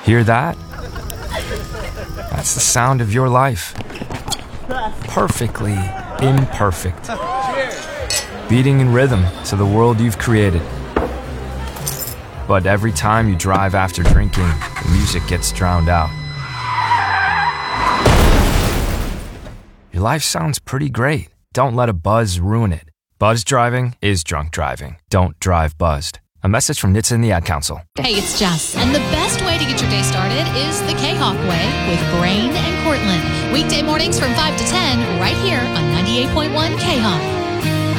Hear that? That's the sound of your life. Perfectly imperfect. Beating in rhythm to the world you've created. But every time you drive after drinking, the music gets drowned out. Your life sounds pretty great. Don't let a buzz ruin it. Buzz driving is drunk driving. Don't drive buzzed. A message from NHTSA and the Ad Council. Hey, it's Jess, and the best way to get your day started is the K-Hawk way with Brain and Cortland. Weekday mornings from 5 to 10 right here on 98.1 K-Hawk.